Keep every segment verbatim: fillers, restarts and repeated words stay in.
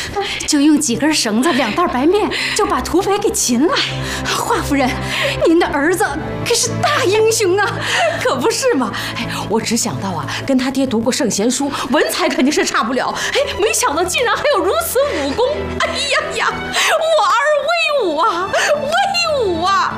就用几根绳子、两袋白面，就把土匪给擒了。华夫人，您的儿子可是大英雄啊！ 可不是嘛！哎，我只想到啊，跟他爹读过圣贤书，文采肯定是差不了。哎，没想到竟然还有如此武功！哎呀呀，我儿威武啊，威武啊！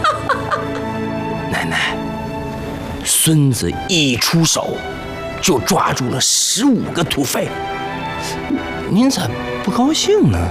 奶奶，孙子一出手就抓住了十五个土匪，您咋不高兴呢？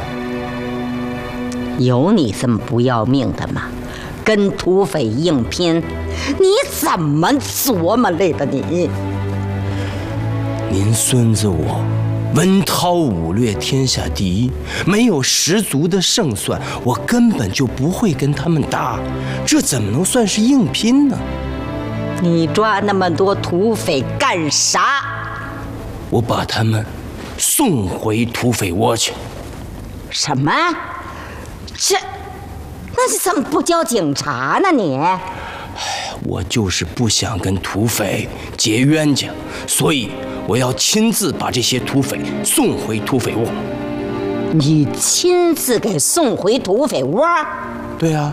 有你这么不要命的吗？跟土匪硬拼，你怎么琢磨来的你？ 您孙子我文韬武略天下第一，没有十足的胜算，我根本就不会跟他们打，这怎么能算是硬拼呢？ 你抓那么多土匪干啥？ 我把他们送回土匪窝去。 什么？这，那你怎么不叫警察呢你？ 我就是不想跟土匪结冤家，所以我要亲自把这些土匪送回土匪窝。 你亲自给送回土匪窝？ 对啊。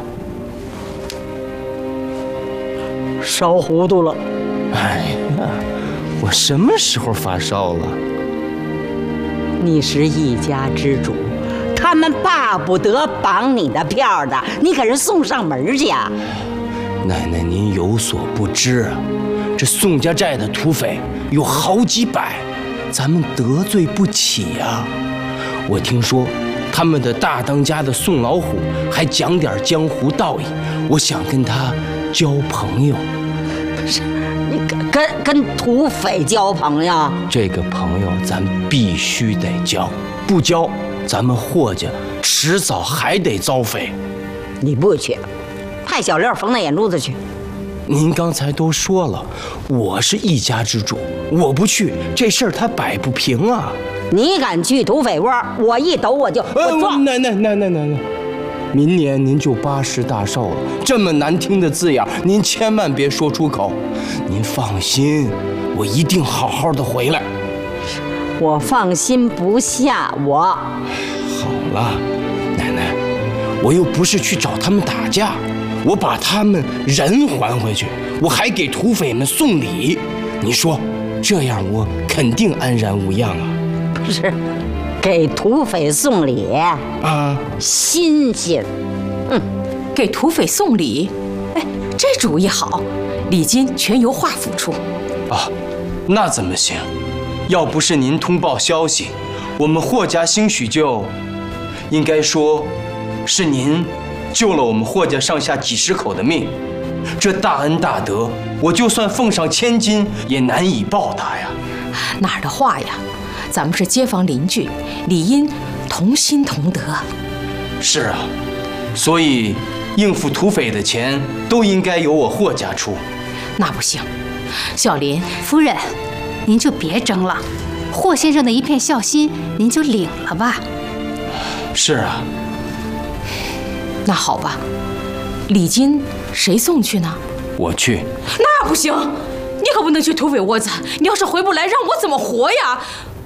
烧糊涂了。 哎呀，我什么时候发烧了？ 你是一家之主，他们巴不得绑你的票的，你给人送上门去啊！ 奶奶，您有所不知啊，这宋家寨的土匪有好几百，咱们得罪不起啊。我听说他们的大当家的宋老虎还讲点江湖道义，我想跟他交朋友。 是你跟跟跟土匪交朋友？ 这个朋友咱必须得交，不交咱们霍家迟早还得遭匪。 你不去，派小六缝那眼珠子去。 您刚才都说了，我是一家之主，我不去这事儿他摆不平啊。 你敢去土匪窝，我一抖我就我撞。 奶奶奶奶奶奶，明年您就八十大寿了，这么难听的字眼，您千万别说出口。您放心，我一定好好的回来。 我放心不下我。 好了，奶奶，我又不是去找他们打架，我把他们人还回去，我还给土匪们送礼。你说，这样我肯定安然无恙啊。 不是，给土匪送礼啊， 新鲜。 嗯，给土匪送礼，哎，这主意好，礼金全由华府出。 啊，那怎么行？要不是您通报消息，我们霍家兴许就……应该说，是您救了我们霍家上下几十口的命，这大恩大德，我就算奉上千金也难以报答呀。 哪儿的话呀？咱们是街坊邻居，理应同心同德。 是啊，所以应付土匪的钱都应该由我霍家出。 那不行，小林夫人，您就别争了，霍先生的一片孝心，您就领了吧。 是啊。 那好吧，礼金谁送去呢？ 我去。 那不行，你可不能去土匪窝子，你要是回不来，让我怎么活呀？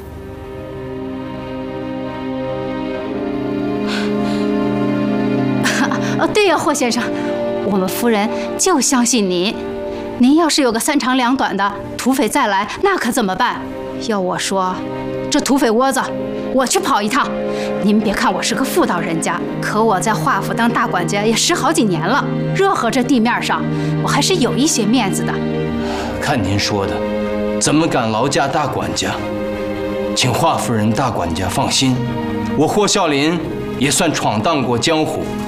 哦，对呀，霍先生，我们夫人就相信您。您要是有个三长两短的，土匪再来，那可怎么办？要我说，这土匪窝子，我去跑一趟。您别看我是个妇道人家，可我在华府当大管家也十好几年了，热河这地面上，我还是有一些面子的。 看您说的，怎么敢劳驾大管家？请华夫人、大管家放心，我霍孝林也算闯荡过江湖。